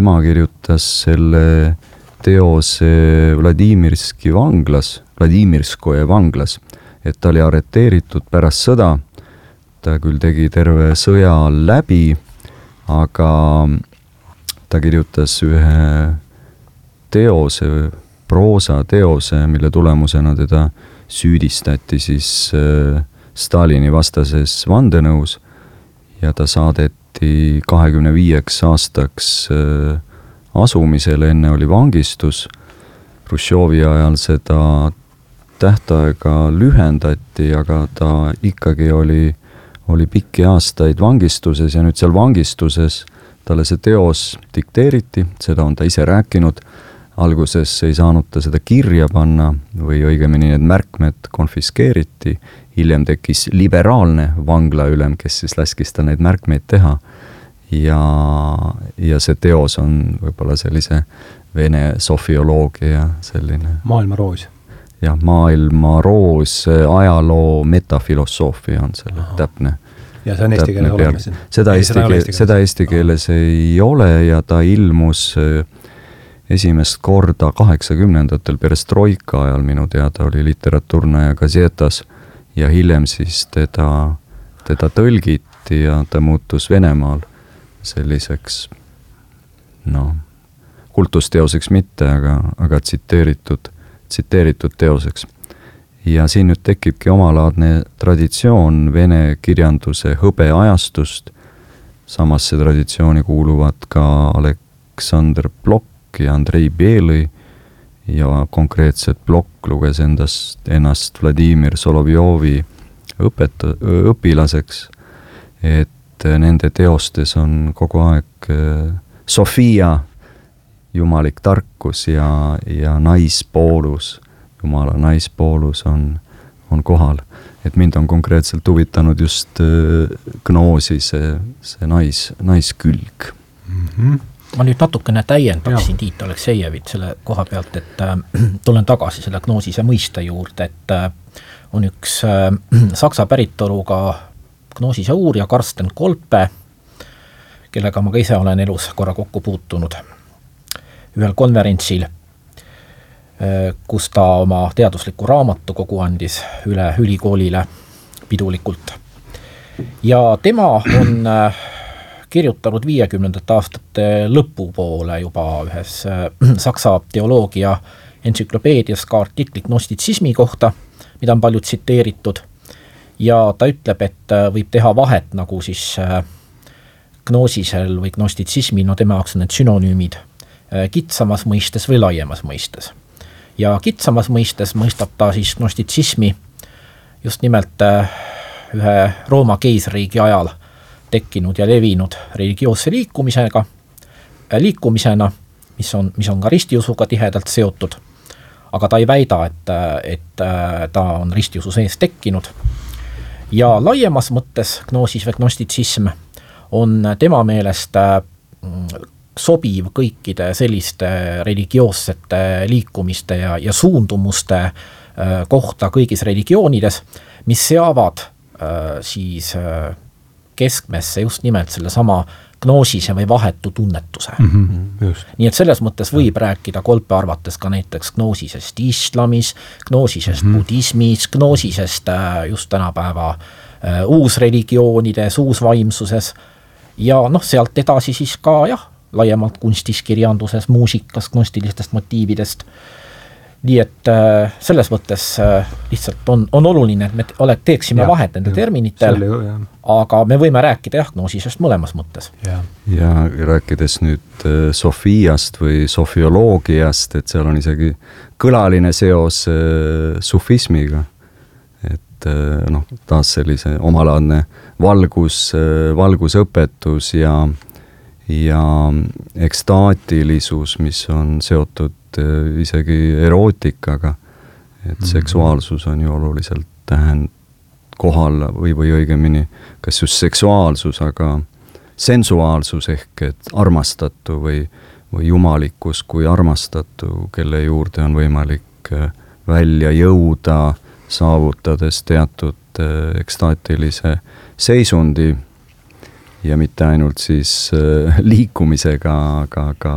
tema kirjutas selle teose Vladimirskoje vanglas, et ta oli arreteeritud pärast sõda. Ta küll tegi terve sõja läbi, aga ta kirjutas ühe teose, proosateose, mille tulemusena teda süüdistati siis Stalini vastases vandenõus ja ta saadeti 25 aastaks asumisele, enne oli vangistus. Hruštšovi ajal seda tähtaega lühendati, aga ta ikkagi oli pikki aastaid vangistuses ja nüüd seal vangistuses talle see teos dikteeriti, seda on ta ise rääkinud. Alguses ei saanud ta seda kirja panna või õigemini need märkmed konfiskeeriti. Hiljem tekkis liberaalne vanglaülem, kes siis laskis ta neid märkmeid teha. Ja see teos on võib-olla sellise vene sofioloogia selline. Maailmaroos. Ja maailmaroos, ajaloo metafilosoofia on selle täpne. Ja see on eesti keeles olemas. Seda eesti keeles ei ole ja ta ilmus esimest korda 80-ndatel perestroika ajal minu teada oli Literatuurne ja Gazetas ja hiljem siis teda tõlgiti ja ta muutus Venemaal selliseks kultusteoseks mitte, aga tsiteeritud teoseks. Ja siin nüüd tekibki omalaadne traditsioon vene kirjanduse hõbeajastust. Samasse traditsiooni kuuluvad ka Aleksandr Blok ja Andrei Belõi ja konkreetselt Blok luges ennast Vladimir Solovjovi õpilaseks, et nende teostes on kogu aeg Sofia, jumalik tarkus ja naispoolus, jumala naispoolus on kohal. Et mind on konkreetselt huvitanud just Gnoosi see naiskülg. Mm-hmm. Ma nüüd natukene täiendaksin Tiit Aleksejevit selle koha pealt, et tulen tagasi selle gnoosise mõiste juurde, et on üks saksa päritoluga gnoosise uurija Karsten Kolpe, kellega ma ka ise olen elus korra kokku puutunud ühel konverentsil, kus ta oma teadusliku raamatu kogu andis üle ülikoolile pidulikult. Ja tema on kirjutanud 50. aastate lõpupoole juba ühes saksa teoloogia entsüklopeedias ka artikli gnostitsismi kohta, mida on palju tsiteeritud. Ja ta ütleb, et võib teha vahet nagu siis gnoosisel või gnostitsismi, tema jaoks on need synonüümid kitsamas mõistes või laiemas mõistes. Ja kitsamas mõistes mõistab ta siis gnostitsismi just nimelt ühe Rooma keisriigi ajal tekkinud ja levinud religioosse liikumisena, mis on ka ristiusuga tihedalt seotud, aga ta ei väida, et ta on ristiusu sees tekkinud. Ja laiemas mõttes gnoosis või gnostitsism on tema meelest sobiv kõikide selliste religioossete liikumiste ja suundumuste kohta kõigis religioonides, mis seavad siis keskmesse just nimelt selle sama gnoosise või vahetu tunnetuse. Just. Nii et selles mõttes võib rääkida Kolpe arvates ka näiteks gnoosisest islamis, gnoosisest budismis, gnoosisest just tänapäeva uusreligioonides, uusvaimsuses ja sealt edasi siis ka laiemalt kunstis, kirjanduses, muusikas, gnostilistest motiividest. Nii et selles mõttes lihtsalt on oluline, et me teeksime vahet nende terminitel, aga me võime rääkida gnoosisest mõlemas mõttes. Ja rääkides nüüd sofiast või sofioloogiast, et seal on isegi kõlaline seos sufismiga, et taas sellise omalaadne valgusõpetus ja ekstaatilisus, mis on seotud isegi erootikaga, et seksuaalsus on ju oluliselt kohal või õigemini kas just seksuaalsus, aga sensuaalsus ehk et armastatu või jumalikkus kui armastatu, kelle juurde on võimalik välja jõuda, saavutades teatud ekstaatilise seisundi ja mitte ainult siis liikumisega, aga